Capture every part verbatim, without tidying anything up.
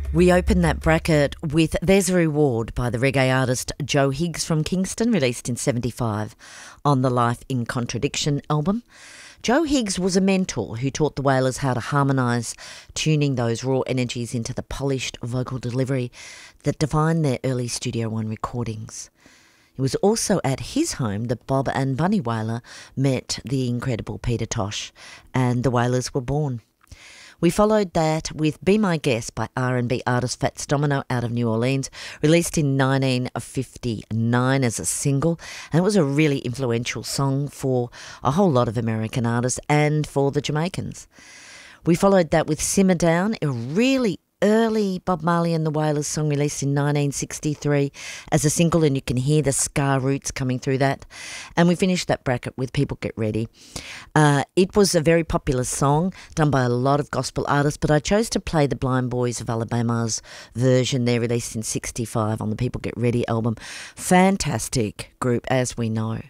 We open that bracket with There's a Reward by the reggae artist Joe Higgs from Kingston, released in seventy-five on the Life in Contradiction album. Joe Higgs was a mentor who taught the Wailers how to harmonise, tuning those raw energies into the polished vocal delivery that defined their early Studio One recordings. It was also at his home that Bob and Bunny Wailer met the incredible Peter Tosh, and the Wailers were born. We followed that with Be My Guest by R and B artist Fats Domino out of New Orleans, released in nineteen fifty-nine as a single, and it was a really influential song for a whole lot of American artists and for the Jamaicans. We followed that with Simmer Down, a really early Bob Marley and the Wailers song released in nineteen sixty-three as a single, and you can hear the ska roots coming through that. And we finished that bracket with People Get Ready. Uh, it was a very popular song done by a lot of gospel artists, but I chose to play the Blind Boys of Alabama's version. They're released in sixty-five on the People Get Ready album. Fantastic group, as we know.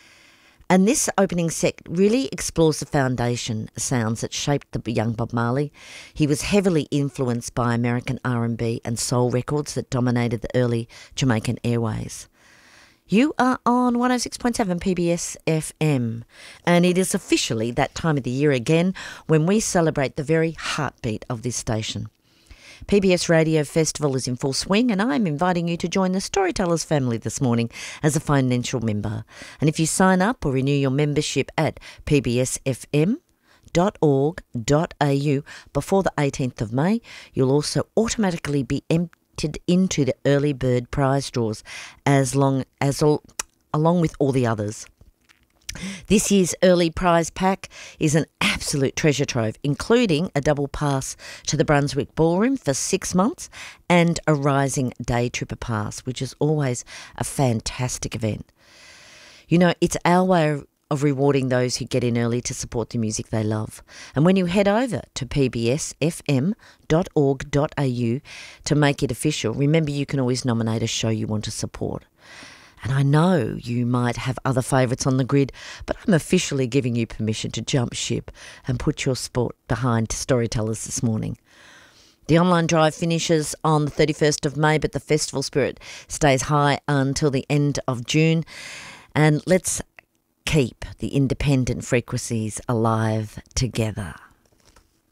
And this opening set really explores the foundation sounds that shaped the young Bob Marley. He was heavily influenced by American R and B and soul records that dominated the early Jamaican airways. You are on one oh six point seven P B S F M, and it is officially that time of the year again when we celebrate the very heartbeat of this station. P B S Radio Festival is in full swing, and I'm inviting you to join the Storytellers family this morning as a financial member. And if you sign up or renew your membership at p b s f m dot org dot a u before the eighteenth of May, you'll also automatically be entered into the early bird prize draws as long as all, along with all the others. This year's early prize pack is an absolute treasure trove, including a double pass to the Brunswick Ballroom for six months and a Rising Day Tripper pass, which is always a fantastic event. You know, it's our way of rewarding those who get in early to support the music they love. And when you head over to p b s f m dot org dot a u to make it official, remember you can always nominate a show you want to support. And I know you might have other favourites on the grid, but I'm officially giving you permission to jump ship and put your sport behind Storytellers this morning. The online drive finishes on the thirty-first of May, but the festival spirit stays high until the end of June. And let's keep the independent frequencies alive together.